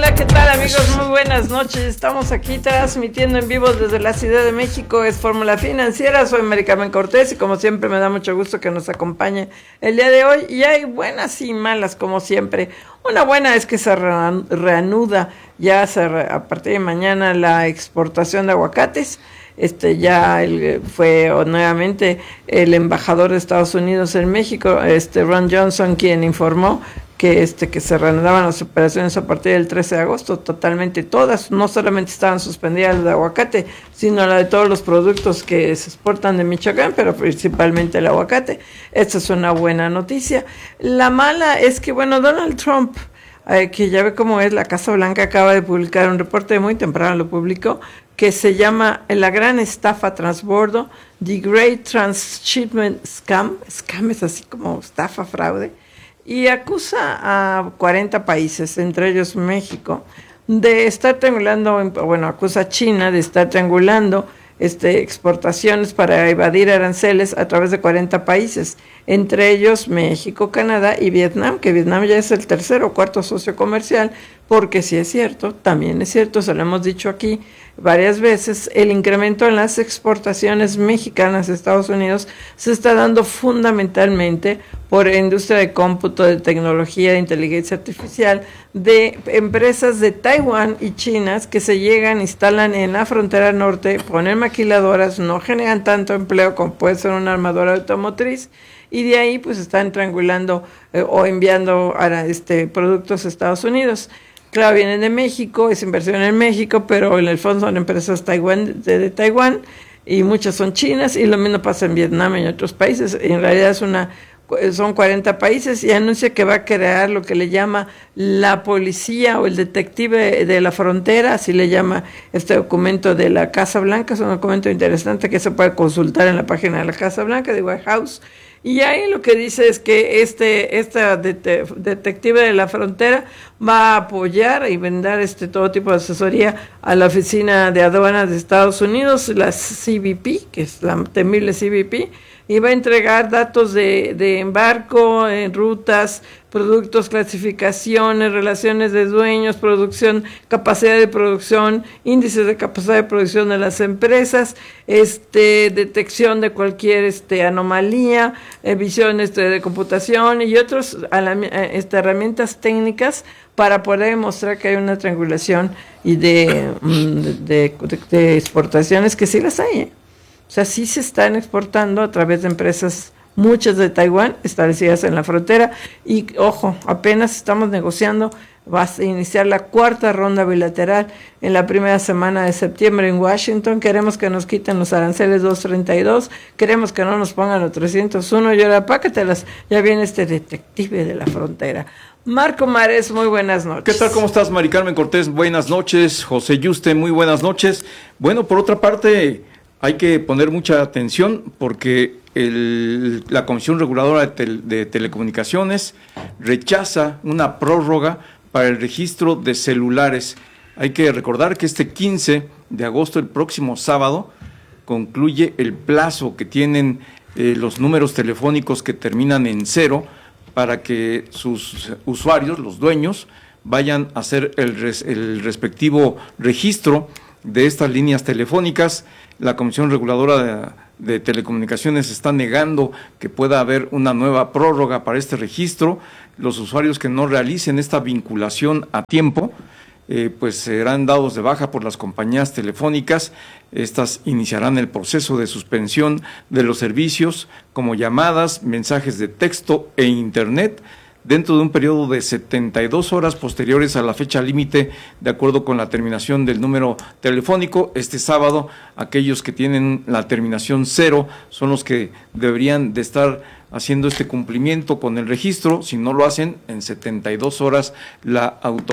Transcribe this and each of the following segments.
Hola, ¿qué tal, amigos? Muy buenas noches. Estamos aquí transmitiendo en vivo desde la Ciudad de México. Es Fórmula Financiera. Soy Mari Carmen Cortés y como siempre me da mucho gusto que nos acompañe el día de hoy. Y hay buenas y malas como siempre. Una buena es que se reanuda a partir de mañana la exportación de aguacates. Fue nuevamente el embajador de Estados Unidos en México, Ron Johnson, quien informó que se reanudaban las operaciones a partir del 13 de agosto, totalmente todas, no solamente estaban suspendidas las de aguacate, sino la de todos los productos que se exportan de Michoacán, pero principalmente el aguacate. Esta es una buena noticia. La mala es que, Donald Trump, que ya ve cómo es, la Casa Blanca acaba de publicar un reporte muy temprano, lo publicó, que se llama La Gran Estafa Transbordo, The Great Transshipment Scam. Scam es así como estafa, fraude. Y acusa a 40 países, entre ellos México, de estar triangulando, acusa a China de estar triangulando exportaciones para evadir aranceles a través de 40 países, entre ellos México, Canadá y Vietnam, que Vietnam ya es el tercer o cuarto socio comercial, porque sí es cierto, también es cierto, se lo hemos dicho aquí varias veces, el incremento en las exportaciones mexicanas a Estados Unidos se está dando fundamentalmente por industria de cómputo, de tecnología, de inteligencia artificial, de empresas de Taiwán y chinas que se llegan, instalan en la frontera norte, ponen maquiladoras, no generan tanto empleo como puede ser una armadora automotriz, y de ahí pues están triangulando o enviando productos a Estados Unidos. Claro, vienen de México, es inversión en México, pero en el fondo son empresas de Taiwán y muchas son chinas, y lo mismo pasa en Vietnam y en otros países. En realidad son 40 países, y anuncia que va a crear lo que le llama la policía o el detective de la frontera, así le llama este documento de la Casa Blanca. Es un documento interesante que se puede consultar en la página de la Casa Blanca, de White House. Y ahí lo que dice es que esta detective de la frontera va a apoyar y brindar todo tipo de asesoría a la Oficina de Aduanas de Estados Unidos, la CBP, que es la temible CBP, y va a entregar datos de embarco, rutas, productos, clasificaciones, relaciones de dueños, producción, capacidad de producción, índices de capacidad de producción de las empresas, detección de cualquier anomalía, visiones de computación y otras herramientas técnicas para poder demostrar que hay una triangulación y de exportaciones, que sí las hay, O sea, sí se están exportando a través de empresas, muchas de Taiwán, establecidas en la frontera. Y, ojo, apenas estamos negociando, va a iniciar la cuarta ronda bilateral en la primera semana de septiembre en Washington. Queremos que nos quiten los aranceles 232, queremos que no nos pongan los 301, y ahora pácatelas, ya viene este detective de la frontera. Marco Mares, muy buenas noches. ¿Qué tal? ¿Cómo estás, Mari Carmen Cortés? Buenas noches. José Yuste, muy buenas noches. Bueno, por otra parte, hay que poner mucha atención porque la Comisión Reguladora de Telecomunicaciones rechaza una prórroga para el registro de celulares. Hay que recordar que este 15 de agosto, el próximo sábado, concluye el plazo que tienen los números telefónicos que terminan en 0 para que sus usuarios, los dueños, vayan a hacer el respectivo registro de estas líneas telefónicas. La Comisión Reguladora de Telecomunicaciones está negando que pueda haber una nueva prórroga para este registro. Los usuarios que no realicen esta vinculación a tiempo, pues serán dados de baja por las compañías telefónicas. Estas iniciarán el proceso de suspensión de los servicios como llamadas, mensajes de texto e internet dentro de un periodo de 72 horas posteriores a la fecha límite, de acuerdo con la terminación del número telefónico. Este sábado, aquellos que tienen la terminación 0 son los que deberían de estar haciendo este cumplimiento con el registro. Si no lo hacen, en 72 horas las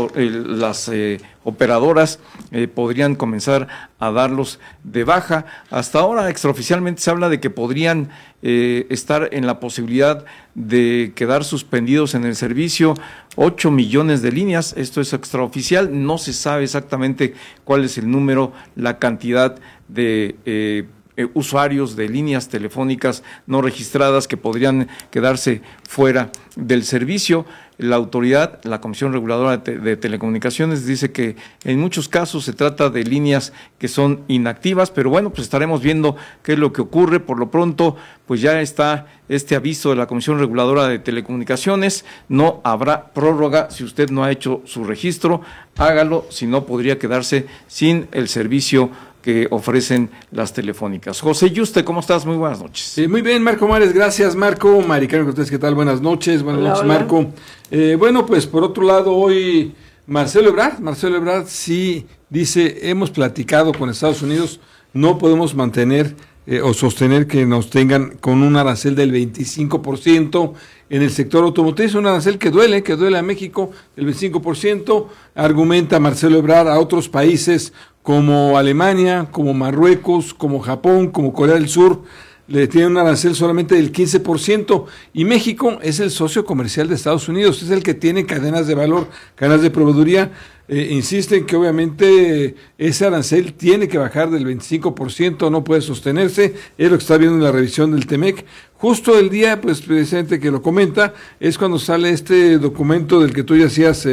operadoras podrían comenzar a darlos de baja. Hasta ahora, extraoficialmente, se habla de que podrían estar en la posibilidad de quedar suspendidos en el servicio 8 millones de líneas. Esto es extraoficial, no se sabe exactamente cuál es el número, la cantidad de usuarios de líneas telefónicas no registradas que podrían quedarse fuera del servicio. la autoridad, la Comisión Reguladora de Telecomunicaciones, dice que en muchos casos se trata de líneas que son inactivas, pero bueno, pues estaremos viendo qué es lo que ocurre. Por lo pronto, pues ya está este aviso de la Comisión Reguladora de Telecomunicaciones, no habrá prórroga. Si usted no ha hecho su registro, hágalo, si no podría quedarse sin el servicio que ofrecen las telefónicas. José Yuste, ¿cómo estás? Muy buenas noches. Sí, muy bien, Marco Mares, gracias, Marco. Maricarmen Cortés, ¿qué tal? Buenas noches, Hola. Marco. Bueno, pues por otro lado, hoy Marcelo Ebrard sí dice, hemos platicado con Estados Unidos, no podemos mantener o sostener que nos tengan con un arancel del 25% en el sector automotriz, un arancel que duele a México, el 25%, argumenta Marcelo Ebrard a otros países como Alemania, como Marruecos, como Japón, como Corea del Sur, le tienen un arancel solamente del 15%, y México es el socio comercial de Estados Unidos, es el que tiene cadenas de valor, cadenas de proveeduría. Insisten que obviamente ese arancel tiene que bajar del 25%, no puede sostenerse, es lo que está viendo en la revisión del TEMEC. Justo el día, pues precisamente que lo comenta, es cuando sale este documento del que tú ya hacías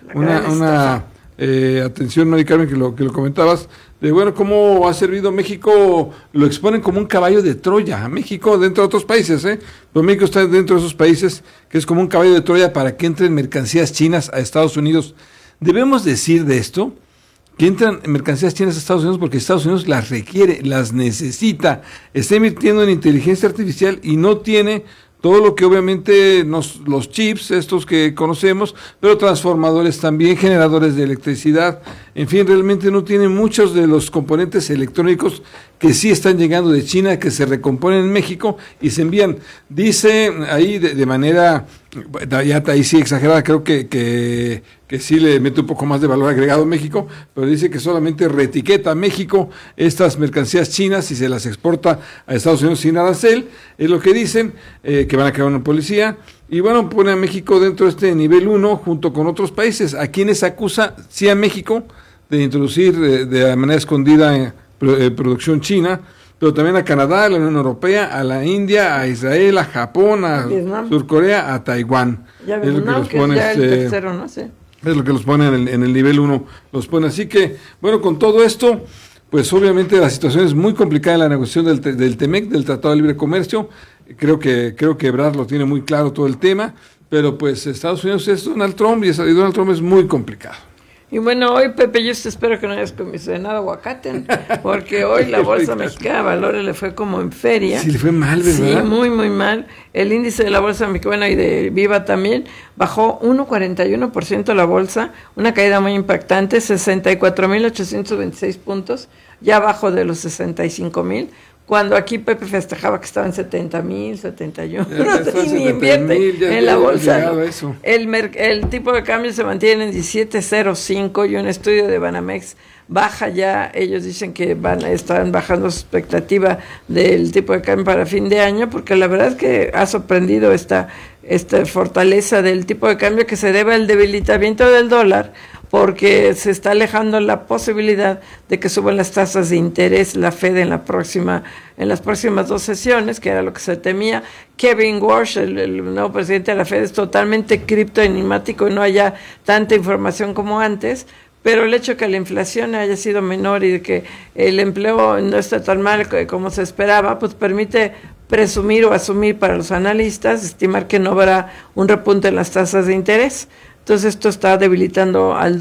atención, Mari Carmen, que lo comentabas, de bueno, cómo ha servido México, lo exponen como un caballo de Troya a México dentro de otros países, pero México está dentro de esos países que es como un caballo de Troya para que entren mercancías chinas a Estados Unidos. Debemos decir de esto, que entran mercancías chinas a Estados Unidos porque Estados Unidos las requiere, las necesita, está invirtiendo en inteligencia artificial y no tiene todo lo que obviamente los chips, estos que conocemos, pero transformadores también, generadores de electricidad, en fin, realmente no tiene muchos de los componentes electrónicos que sí están llegando de China, que se recomponen en México y se envían. Dice ahí de manera, ya ahí sí exagerada, creo que sí le mete un poco más de valor agregado a México, pero dice que solamente reetiqueta a México estas mercancías chinas y se las exporta a Estados Unidos sin arancel, es lo que dicen, que van a crear una policía, y bueno, pone a México dentro de este nivel 1 junto con otros países. ¿A quienes acusa? Sí, a México de introducir de manera escondida producción china, pero también a Canadá, a la Unión Europea, a la India, a Israel, a Japón, a Vietnam, Surcorea, a Taiwán. Ya Vietnam, que es ya el tercero, ¿no? Sí. Es lo que los pone en el nivel 1, los pone. Así que, bueno, con todo esto, pues obviamente la situación es muy complicada en la negociación del TEMEC, del Tratado de Libre Comercio. Creo que Ebrard lo tiene muy claro todo el tema, pero pues Estados Unidos es Donald Trump y Donald Trump es muy complicado. Y bueno, hoy, Pepe, yo te espero que no hayas comido nada aguacate, porque hoy la Bolsa Mexicana de Valores le fue como en feria. Sí, le fue mal, ¿verdad? Sí, muy, muy mal. El índice de la Bolsa Mexicana y de Viva también bajó 1,41% la bolsa, una caída muy impactante, 64,826 puntos, ya abajo de los 65,000. Cuando aquí Pepe festejaba que estaban 70,000, 71, y ni invierte en la bolsa. ¿No? El tipo de cambio se mantiene en 17.05 y un estudio de Banamex baja ya. Ellos dicen que están bajando su expectativa del tipo de cambio para fin de año, porque la verdad es que ha sorprendido esta fortaleza del tipo de cambio que se debe al debilitamiento del dólar, porque se está alejando la posibilidad de que suban las tasas de interés la Fed en las próximas 2 sesiones, que era lo que se temía. Kevin Warsh, el nuevo presidente de la Fed, es totalmente criptoenigmático y no haya tanta información como antes, pero el hecho de que la inflación haya sido menor y de que el empleo no está tan mal como se esperaba, pues permite presumir o asumir para los analistas, estimar que no habrá un repunte en las tasas de interés. Entonces esto está debilitando al